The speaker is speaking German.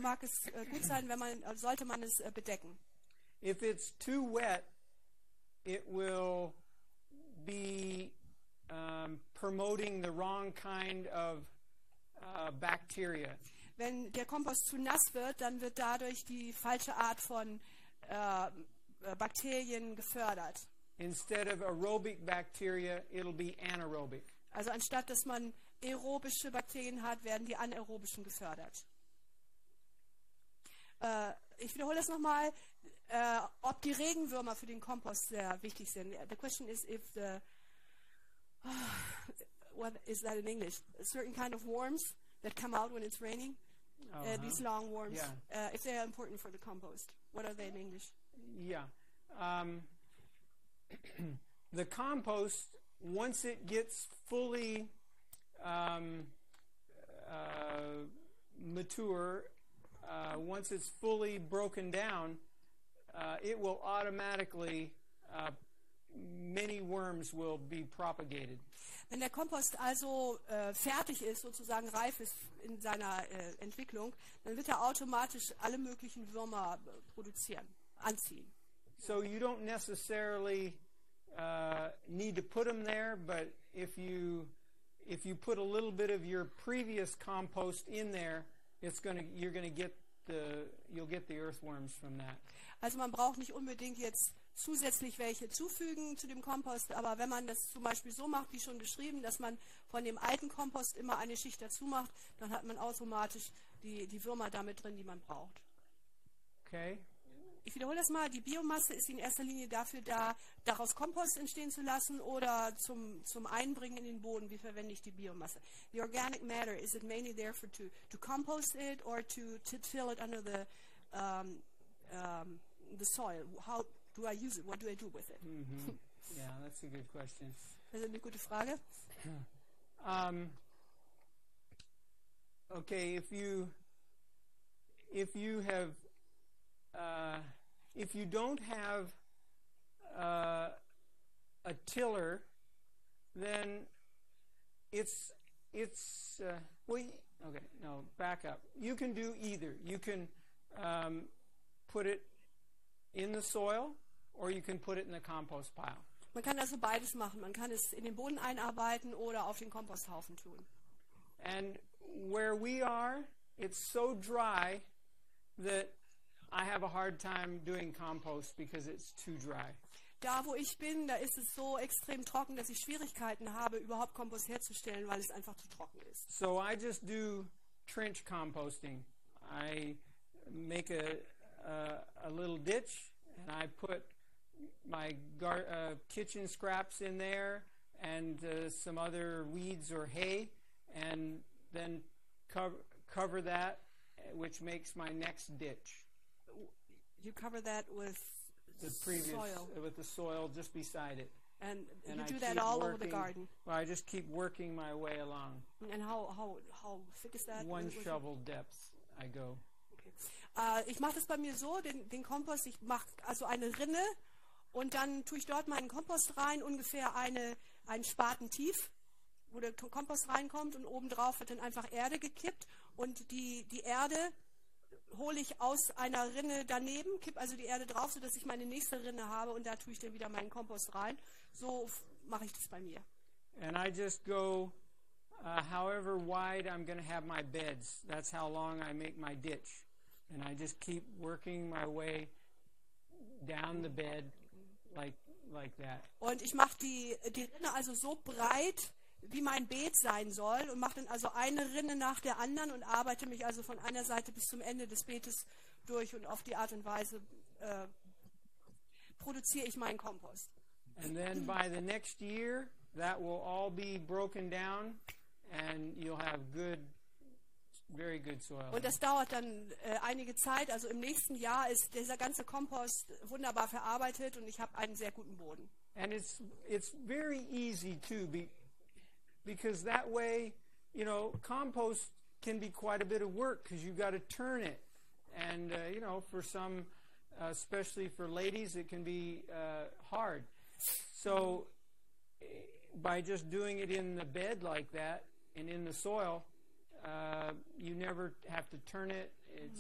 mag es gut sein, sollte man es bedecken. If it's too wet, it will be promoting the wrong kind of bacteria. Wenn der Kompost zu nass wird, dann wird dadurch die falsche Art von Bakterien gefördert. Instead of aerobic bacteria, it'll be anaerobic. Also anstatt dass man aerobische Bakterien hat, werden die anaerobischen gefördert. Ich wiederhole das nochmal, ob die Regenwürmer für den Kompost sehr wichtig sind. The question is if what is that in English? A certain kind of worms that come out when it's raining. These long worms. Yeah. If they are important for the compost. What are they in English? Yeah. The compost, once it gets fully mature, once it's fully broken down, it will automatically, many worms will be propagated. Wenn der Kompost also fertig ist, sozusagen reif ist in seiner Entwicklung, dann wird er automatisch alle möglichen Würmer anziehen. So you don't necessarily need to put them there, but if you put a little bit of your previous compost in there, you'll get the earthworms from that. Also man braucht nicht unbedingt jetzt zusätzlich welche zufügen zu dem Kompost, aber wenn man das zum Beispiel so macht, wie schon beschrieben, dass man von dem alten Kompost immer eine Schicht dazu macht, dann hat man automatisch die Würmer damit drin, die man braucht. Okay. Ich wiederhole das mal, die Biomasse ist in erster Linie dafür da, daraus Kompost entstehen zu lassen oder zum Einbringen in den Boden. Wie verwende ich die Biomasse? The organic matter, is it mainly there to compost it or to till it under the soil? How do I use it? What do I do with it? Mm-hmm. Yeah, that's a good question. Das ist eine gute Frage. Okay, if you don't have a tiller, then back up. You can do either. You can put it in the soil, or you can put it in the compost pile. Man kann also beides machen. Man kann es in den Boden einarbeiten oder auf den Komposthaufen tun. And where we are, it's so dry that I have a hard time doing compost because it's too dry. Da, wo ich bin, da ist es so extrem trocken, dass ich Schwierigkeiten habe, überhaupt Kompost herzustellen, weil es einfach zu trocken ist. So I just do trench composting. I make a little ditch, and I put my kitchen scraps in there and some other weeds or hay, and then cover that, which makes my next ditch. You cover that with soil. With the soil just beside it. And you do that all over the garden. Well, I just keep working my way along. And how thick is that? One shovel depth I go. Okay. Ich mache das bei mir so, den Kompost, ich mache also eine Rinne und dann tue ich dort meinen Kompost rein, ungefähr einen Spaten tief, wo der Kompost reinkommt, und obendrauf wird dann einfach Erde gekippt, und die Erde hole ich aus einer Rinne daneben, kipp also die Erde drauf, sodass ich meine nächste Rinne habe, und da tue ich dann wieder meinen Kompost rein. So mache ich das bei mir. And I just go however wide I'm going to have my beds. That's how long I make my ditch. And I just keep working my way down the bed like that. Und ich mache die Rinne also so breit, wie mein Beet sein soll, und mache dann also eine Rinne nach der anderen und arbeite mich also von einer Seite bis zum Ende des Beetes durch, und auf die Art und Weise produziere ich meinen Kompost. And then by the next year, that will all be broken down, and you'll have very good soil. Und das dauert dann einige Zeit, also im nächsten Jahr ist dieser ganze Kompost wunderbar verarbeitet, und ich habe einen sehr guten Boden. And it's very easy too, because that way, compost can be quite a bit of work because you've got to turn it. And, for some, especially for ladies, it can be hard. So by just doing it in the bed like that and in the soil, you never have to turn it